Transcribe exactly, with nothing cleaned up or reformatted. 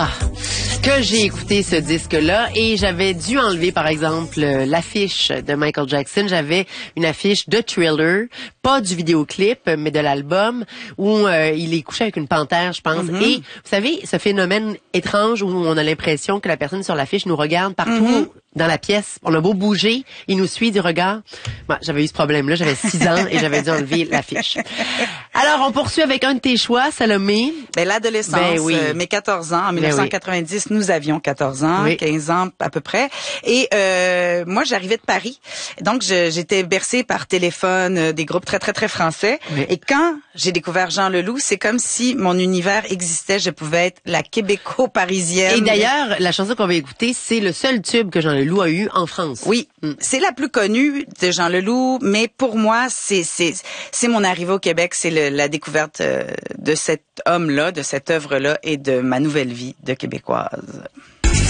Ah, que j'ai écouté ce disque-là et j'avais dû enlever, par exemple, l'affiche de Michael Jackson. J'avais une affiche de Thriller, pas du vidéoclip, mais de l'album, où euh, il est couché avec une panthère, je pense. Mm-hmm. Et vous savez, ce phénomène étrange où on a l'impression que la personne sur l'affiche nous regarde partout mm-hmm. dans la pièce. On a beau bouger, il nous suit du regard. Moi, j'avais eu ce problème-là, j'avais six ans et j'avais dû enlever l'affiche. Alors, on poursuit avec un de tes choix, Salomé. Ben, l'adolescence, ben oui. euh, mes quatorze ans, en dix-neuf cent quatre-vingt-dix, ben oui. Nous avions quatorze ans, oui. quinze ans à peu près. Et euh, moi, j'arrivais de Paris. Donc, je, j'étais bercée par téléphone euh, des groupes très, très, très français. Oui. Et quand j'ai découvert Jean Leloup, c'est comme si mon univers existait. Je pouvais être la québéco-parisienne. Et d'ailleurs, la chanson qu'on va écouter, c'est le seul tube que Jean Leloup a eu en France. Oui, mm. c'est la plus connue de Jean Leloup, mais pour moi, c'est c'est c'est mon arrivée au Québec, c'est le, la découverte euh, de cet homme-là, de cette œuvre-là et de ma nouvelle vie de Québécoise.